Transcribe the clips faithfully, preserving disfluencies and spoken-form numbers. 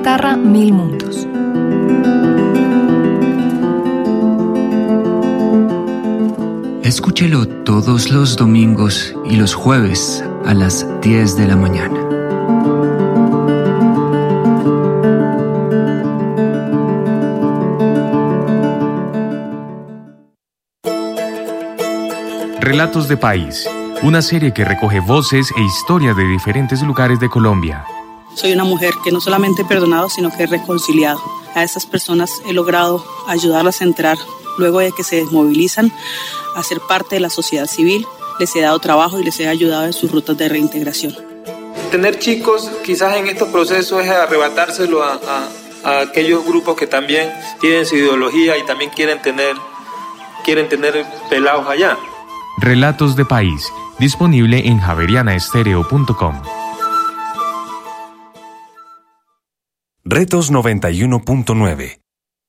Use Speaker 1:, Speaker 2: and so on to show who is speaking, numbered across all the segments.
Speaker 1: Gatarra Mil Mundos.
Speaker 2: Escúchelo todos los domingos y los jueves a las diez de la mañana.
Speaker 3: Relatos de País, una serie que recoge voces e historias de diferentes lugares de Colombia.
Speaker 4: Soy una mujer que no solamente he perdonado, sino que he reconciliado. A estas personas he logrado ayudarlas a entrar luego de que se desmovilizan a ser parte de la sociedad civil. Les he dado trabajo y les he ayudado en sus rutas de reintegración.
Speaker 5: Tener chicos quizás en estos procesos es arrebatárselo a, a, a aquellos grupos que también tienen su ideología y también quieren tener, quieren tener pelados allá.
Speaker 3: Relatos de País, disponible en javeriana estéreo punto com.
Speaker 6: Retos noventa y uno punto nueve.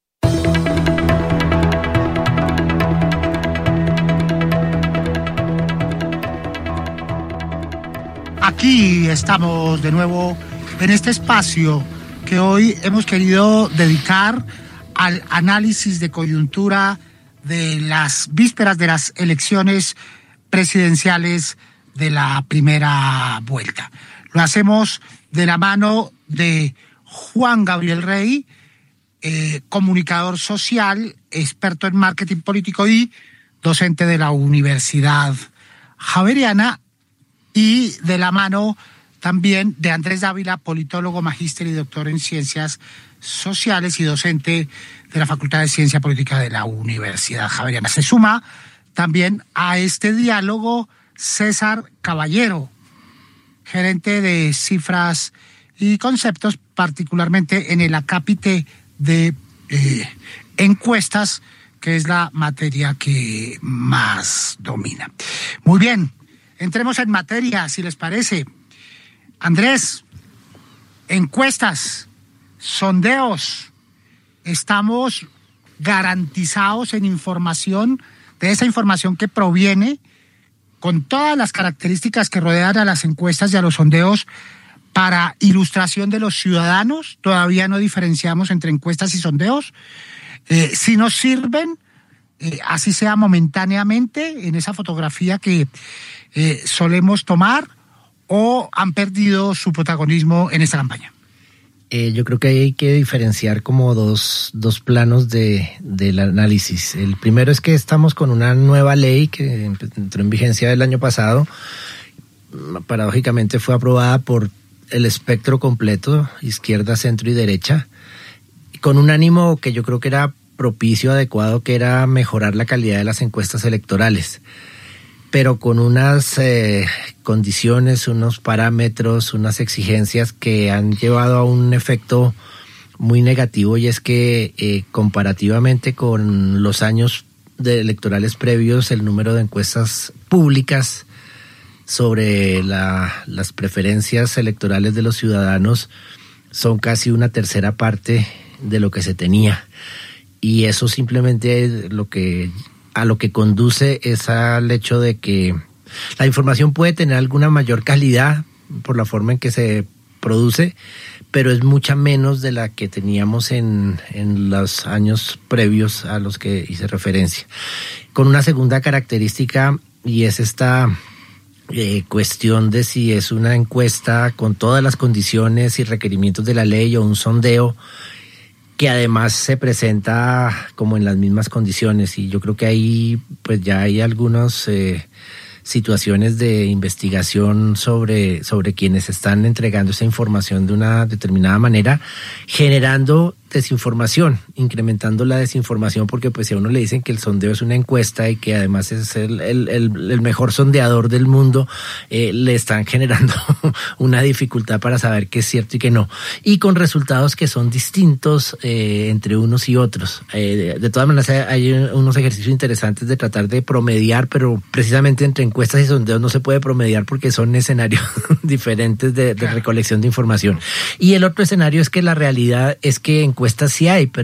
Speaker 7: Aquí estamos de nuevo en este espacio que hoy hemos querido dedicar al análisis de coyuntura de las vísperas de las elecciones presidenciales de la primera vuelta. Lo hacemos de la mano de Juan Gabriel Rey, eh, comunicador social, experto en marketing político y docente de la Universidad Javeriana, y de la mano también de Andrés Dávila, politólogo, magíster y doctor en ciencias sociales y docente de la Facultad de Ciencia Política de la Universidad Javeriana. Se suma también a este diálogo César Caballero, gerente de cifras y conceptos, particularmente en el acápite de eh, encuestas, que es la materia que más domina. Muy bien, entremos en materia, si les parece. Andrés, encuestas, sondeos, estamos garantizados en información, de esa información que proviene con todas las características que rodean a las encuestas y a los sondeos para ilustración de los ciudadanos. Todavía no diferenciamos entre encuestas y sondeos. Eh, si nos sirven, eh, así sea momentáneamente, en esa fotografía que eh, solemos tomar, o han perdido su protagonismo en esta campaña.
Speaker 8: Eh, yo creo que hay que diferenciar como dos, dos planos de, del análisis. El primero es que estamos con una nueva ley que entró en vigencia el año pasado. Paradójicamente fue aprobada por el espectro completo, izquierda, centro y derecha, con un ánimo que yo creo que era propicio, adecuado, que era mejorar la calidad de las encuestas electorales, pero con unas eh, condiciones, unos parámetros, unas exigencias que han llevado a un efecto muy negativo, y es que eh, comparativamente con los años de electorales previos, el número de encuestas públicas sobre la, las preferencias electorales de los ciudadanos son casi una tercera parte de lo que se tenía, y eso simplemente lo que a lo que conduce es al hecho de que la información puede tener alguna mayor calidad por la forma en que se produce, pero es mucha menos de la que teníamos en, en los años previos a los que hice referencia. Con una segunda característica, y es esta eh, cuestión de si es una encuesta con todas las condiciones y requerimientos de la ley o un sondeo que además se presenta como en las mismas condiciones, y yo creo que ahí pues ya hay algunas eh, situaciones de investigación sobre, sobre quienes están entregando esa información de una determinada manera, generando desinformación, incrementando la desinformación, porque pues si a uno le dicen que el sondeo es una encuesta y que además es el, el, el, el mejor sondeador del mundo, eh, le están generando una dificultad para saber qué es cierto y qué no, y con resultados que son distintos eh, entre unos y otros. Eh, de, de todas maneras hay unos ejercicios interesantes de tratar de promediar, pero precisamente entre encuestas y sondeos no se puede promediar porque son escenarios diferentes de, de recolección de información. Y el otro escenario es que la realidad es que encuestas sí hay, pero